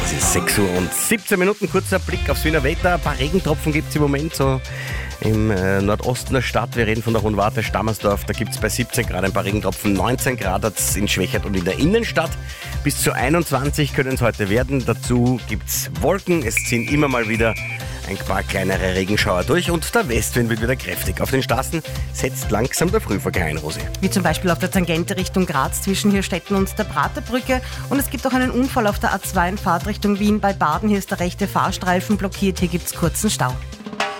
Es ist 6 Uhr und 17 Minuten, kurzer Blick aufs Wiener Wetter. Ein paar Regentropfen gibt es im Moment so im Nordosten der Stadt. Wir reden von der Hohenwarte, Stammersdorf. Da gibt es bei 17 Grad ein paar Regentropfen. 19 Grad hat es in Schwächert und in der Innenstadt. Bis zu 21 können es heute werden. Dazu gibt es Wolken. Es ziehen immer mal wieder ein paar kleinere Regenschauer durch und der Westwind wird wieder kräftig. Auf den Straßen setzt langsam der Frühverkehr ein, Rosi. Wie zum Beispiel auf der Tangente Richtung Graz zwischen Hirstetten und der Praterbrücke. Und es gibt auch einen Unfall auf der A2 in Fahrtrichtung Wien bei Baden. Hier ist der rechte Fahrstreifen blockiert. Hier gibt es kurzen Stau.